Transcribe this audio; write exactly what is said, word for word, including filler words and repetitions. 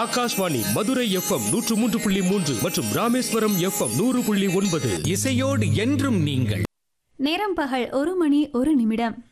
Akashvani Madurai FM நூற்று மூன்று புள்ளி மூன்று மற்றும் ராமேஸ்வரம் எஃப்எம் நூறு புள்ளி ஒன்பது. இசையோடு என்றும் நீங்கள். நேரம் பகல் ஒரு மணி ஒரு நிமிடம்.